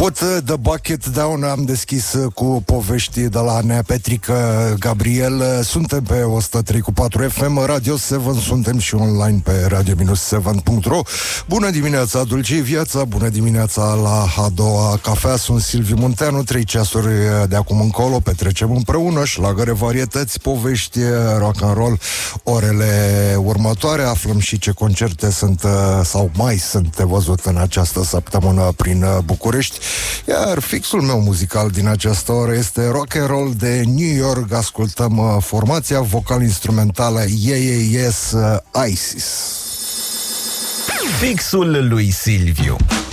Put the bucket down. Am deschis cu povești de la Nea Petrică Gabriel. Suntem pe 103.4 FM Radio 7. Suntem și online pe radio-7.ro. Bună dimineața, dulce viața. Bună dimineața la a doua cafea. Sunt Silviu Munteanu. 3 ceasuri de acum încolo petrecem împreună șlagăre, varietăți, povești, rock and roll. Orele următoare aflăm și ce concerte sunt sau mai sunt de văzut în această săptămână prin București. Iar fixul meu muzical din această oră este rock and roll de New York. Ascultăm formația vocal-instrumentală Yes ISIS. Fixul lui Silviu.